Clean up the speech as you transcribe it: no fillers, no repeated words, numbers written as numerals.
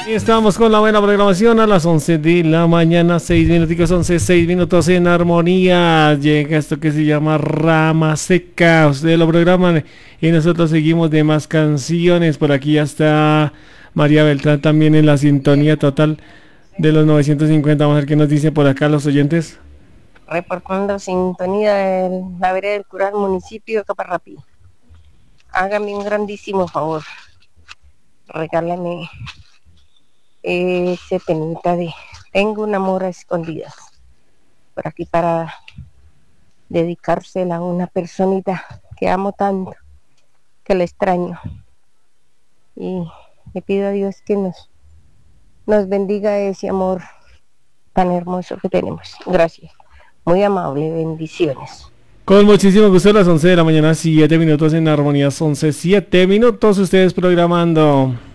Estamos con la buena programación a las 11 de la mañana, 6 minutos, 11, 6 minutos en armonía. Llega esto que se llama Rama Seca. Ustedes lo programan y nosotros seguimos de más canciones. Por aquí ya está María Beltrán también en la sintonía total de los 950. Vamos a ver qué nos dice por acá los oyentes. Reportando sintonía de la vereda del Cural, municipio de Caparrapí. Hágame un grandísimo favor. Regálame ese temita de Tengo un amor a escondidas. Por aquí para dedicársela a una personita que amo tanto, que la extraño. Y le pido a Dios que nos bendiga ese amor tan hermoso que tenemos. Gracias. Muy amable, bendiciones. Con muchísimo gusto a las 11 de la mañana, 7 minutos en armonía, 11, 7 minutos ustedes programando